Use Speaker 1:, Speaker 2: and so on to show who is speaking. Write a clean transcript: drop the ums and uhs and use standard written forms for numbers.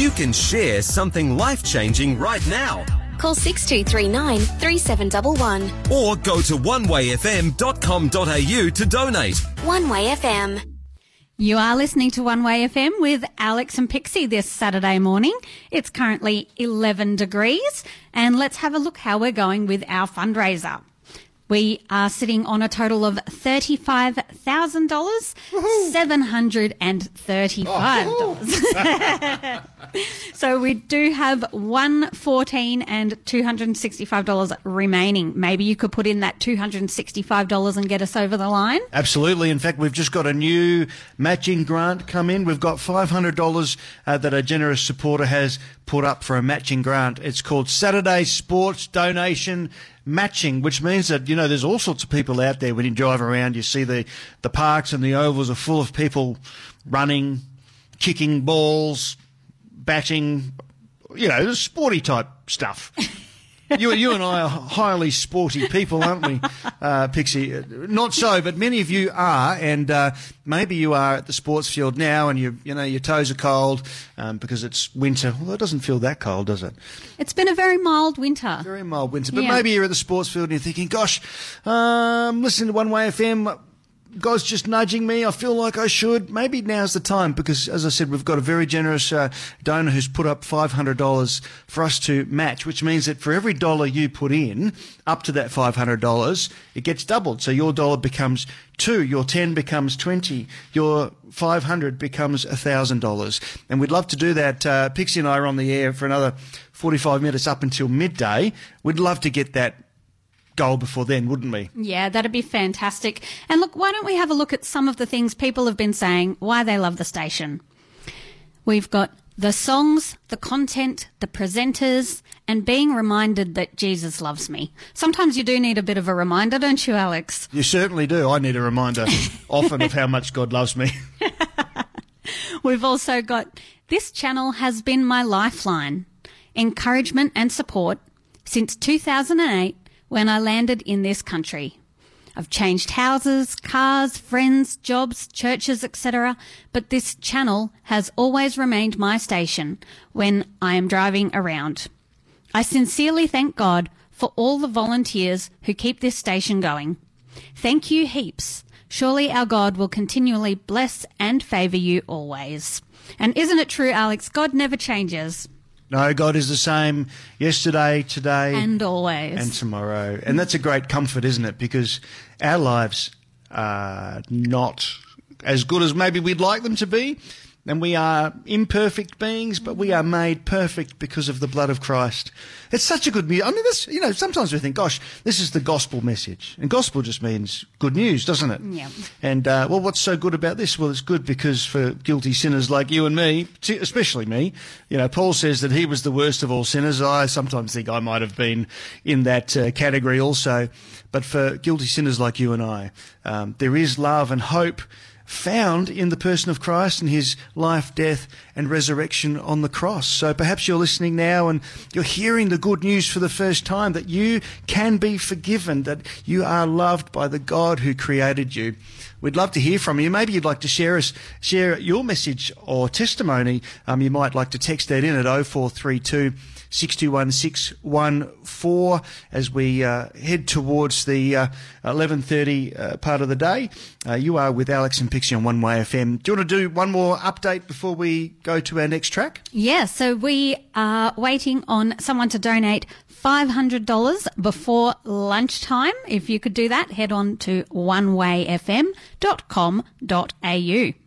Speaker 1: You can share something life-changing right now.
Speaker 2: Call 6239 3711.
Speaker 1: Or go to onewayfm.com.au to donate.
Speaker 2: One Way FM.
Speaker 3: You are listening to One Way FM with Alex and Pixie this Saturday morning. It's currently 11 degrees, and let's have a look how we're going with our fundraiser. We are sitting on a total of $35,000, $735. So we do have $114 and $265 remaining. Maybe you could put in that $265 and get us over the line.
Speaker 4: Absolutely. In fact, we've just got a new matching grant come in. We've got $500 that a generous supporter has put up for a matching grant. It's called Saturday Sports Donation Matching, which means that, you know, there's all sorts of people out there. When you drive around, you see the parks and the ovals are full of people running, kicking balls, batting, you know, sporty type stuff. You and I are highly sporty people, aren't we, Pixie? Not so, but many of you are, and maybe you are at the sports field now, and you know your toes are cold because it's winter. Well, it doesn't feel that cold, does it?
Speaker 3: It's been a very mild winter.
Speaker 4: Very mild winter, but
Speaker 3: Yeah.
Speaker 4: maybe you're at the sports field and you're thinking, "Gosh, listen to One Way FM." God's just nudging me. I feel like I should. Maybe now's the time because, as I said, we've got a very generous donor who's put up $500 for us to match, which means that for every dollar you put in, up to that $500, it gets doubled. So your dollar becomes 2, your 10 becomes 20, your 500 becomes $1,000. And we'd love to do that. Pixie and I are on the air for another 45 minutes up until midday. We'd love to get that goal before then, wouldn't we?
Speaker 3: Yeah, that'd be fantastic. And look, why don't we have a look at some of the things people have been saying, why they love the station. We've got the songs, the content, the presenters, and being reminded that Jesus loves me. Sometimes you do need a bit of a reminder, don't you, Alex?
Speaker 4: You certainly do. I need a reminder often of how much God loves me.
Speaker 3: We've also got, this channel has been my lifeline, encouragement and support since 2008 when I landed in this country. I've changed houses, cars, friends, jobs, churches, etc., but this channel has always remained my station when I am driving around. I sincerely thank God for all the volunteers who keep this station going. Thank you heaps. Surely our God will continually bless and favour you always. And isn't it true, Alex? God never changes.
Speaker 4: No, God is the same yesterday, today,
Speaker 3: And always.
Speaker 4: and tomorrow. And that's a great comfort, isn't it? Because our lives are not as good as maybe we'd like them to be. And we are imperfect beings, but we are made perfect because of the blood of Christ. It's such a good news. I mean, this, you know, sometimes we think, gosh, this is the gospel message. And gospel just means good news, doesn't it?
Speaker 3: Yeah.
Speaker 4: And, well, what's so good about this? Well, it's good because for guilty sinners like you and me, especially me, you know, Paul says that he was the worst of all sinners. I sometimes think I might have been in that category also. But for guilty sinners like you and I, there is love and hope found in the person of Christ and his life, death and resurrection on the cross. So perhaps you're listening now and you're hearing the good news for the first time that you can be forgiven, that you are loved by the God who created you. We'd love to hear from you. Maybe you'd like to share your message or testimony. You might like to text that in at 0432 621 614 as we head towards the 11:30 part of the day. You are with Alex and Pixie on One Way FM. Do you want to do one more update before we go to our next track?
Speaker 3: Yeah, so we are waiting on someone to donate $500 before lunchtime. If you could do that, head on to onewayfm.com.au.